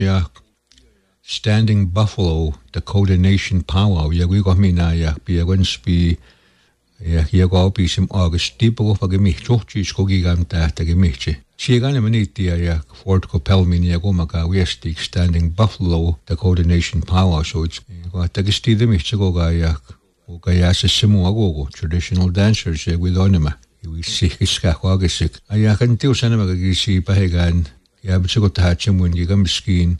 Yeah. Standing Buffalo, Dakota Nation Powwow. Yeah, we got me now. Yeah, be a once be. Yeah, here go be some August tipo for me. Chochi skogi gam ta me. She gonna maniti yeah, Fort Copelmin yeah go maka westik Standing Buffalo, Dakota Nation Powwow. So it's got the gesti the mich go ga yeah. Oga yeah simu agogo traditional dancers yeah with onima. We see iska Augustik. I can tell sanama gisi pahegan. Yeah, but go ta chimun you gam skin.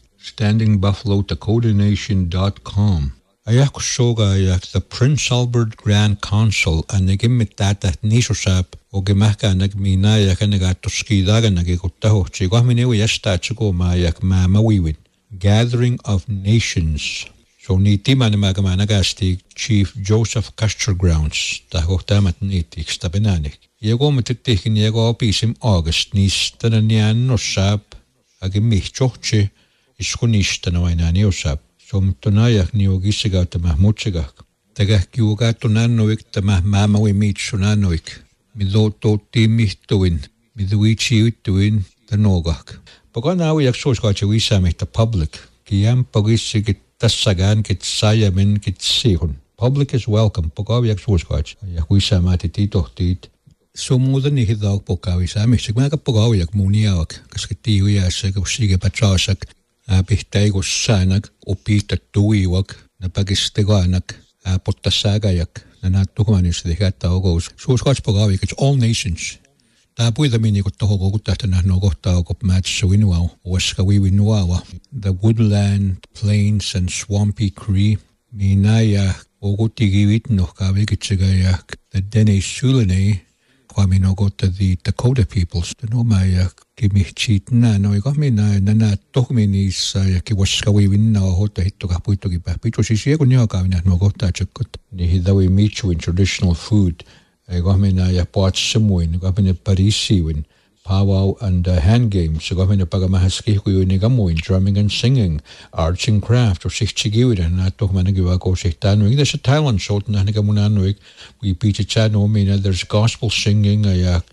StandingBuffaloDakotaNation.com. Ayak soga ayak the Prince Albert Grand Council and nagimit that nisosap o gemaka nagmina yak nagato daga nagikotaho chigo minewi yasta chigo ma yak mawiwin. Gathering of Nations. So niti manamagama nagasti Chief Joseph Custer Grounds tahotamat niti stabinanik. Yego matitikin yego pisim August nis tananian no sap agimich choche iskunista na wainani usap. Somtonayak ni ogisiga tamah muchigak. Tagah kiuga tonanoik tamah mamawi mit sunanoik. Midoto timihtuin. Miduichi utuin tanogak. Paganawi yak soskachi wisamih the public. Kiyam pagisigit tassagan kit sayamin kit sihun. Public is welcome. Pagawi yak soskachi. Yak wisamati titohtit. Sumudan ni hidag pokawi samih. Sigmaka pagawi yak muniawak. Kaskitiwi asag usige patrasak. Pihtaigus saanak opita tuiwak na pagisteganak potasagayak na natumanis dehata ogos. Suuskats pagawi it's all nations. Tapui the mini got toho gutta na no gotta go match winwao waska winuawa. The woodland, plains and swampy Cree minaya ogutigivit no kavigitsegayak the Dene Sulene Kwame no got the Dakota peoples. The no maya give me cheat na no got me na tohmini sa ki waska win na hota hito kapuito giba. Pito si siya kunya kawina no got chakot. Ni hidawi meet you in traditional food. I got me na ya pot simuin. Got me na parisi win. Powwow and hand games. So got me na pagamahaski kuyo ni gamuin. Drumming and singing. Arts and craft. Or sich chigiwid. Na tohmana giwa ko sich tanuig. There's a talent show. Na nigamunanuig. We beat a chan no mina. There's gospel singing.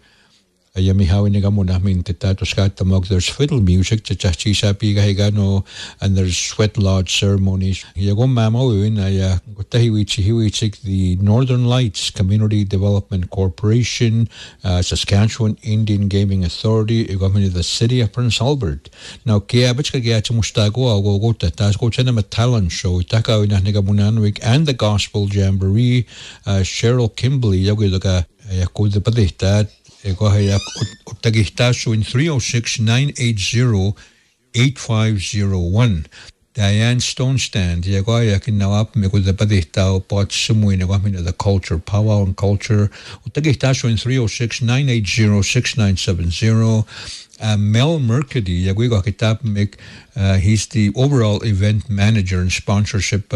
There's fiddle music, and there's sweat lodge ceremonies. The Northern Lights Community Development Corporation, Saskatchewan Indian Gaming Authority, the City of Prince Albert. Now, talent show, and the Gospel Jamboree, Cheryl Kimberly, Utagihtasu in 306-980-8501. Diane Stonestand, Yagoyak in Nawap, Mekudapadihtao, Pot Sumuin, the Culture, Powwow and Culture. Utagihtasu in 306-980-6970. Mel Mercady, Yaguigo Kitap he's the overall event manager and sponsorship,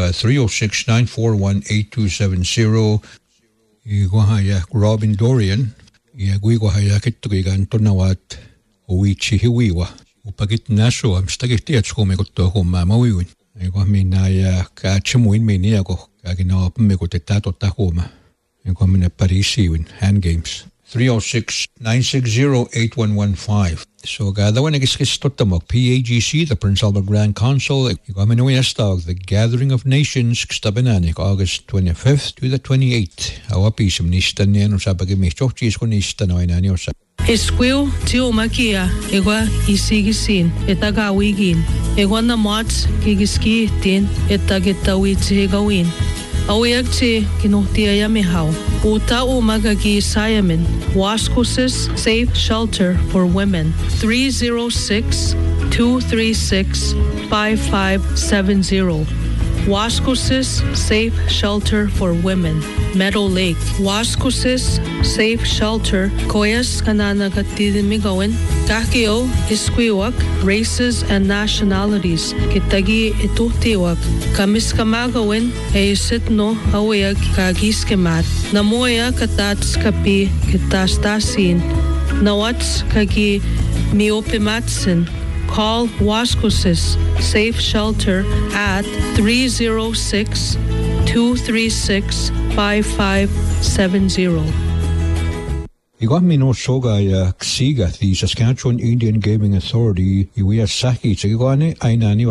306-941-8270. Robin Dorian. Yaguigo Hayakitugan Tonawat, Uichi Hiwiwa, Upagit Naso, I'm Stagitiat Homegoto Mawin. I got me Naya Kachimuin Miniago, Agino Megotetato Tahoma. I got me a Parisi in hand games. 306-960-8115. So the one is Totamok, PAGC, the Prince Albert Grand Council, the Gathering of Nations, Stabenanik, August 25th to the 28th. Our piece of Nistanian or Sabagimichochi is Konistanoinaniosa. Esquil, Tio Makia, Egua, Isigisin, Etagawigin, Eguana Mots, Kigiski, Tin, Etagetawi Tigawin. Awayagti kinuhtia yamihau. Utau magagi sayamin. Waskusis Safe Shelter for Women. 306-236-5570. Waskusis Safe Shelter for Women. Meadow Lake. Waskusis Safe Shelter. Koyas kanana katidimigawin. Kakio Isquiwak. Races and nationalities. Kitagi itutiwak. Kamiskamagawin. Eisitno awayag kagiskemat. Namoya katats kapi kitastasin. Nawats kagi miopimatsin. Call Waskusis Safe Shelter at 306-236-5570. Igon mino soga ya ksiga the Saskatchewan Indian Gaming Authority iwi saki chigwane ainani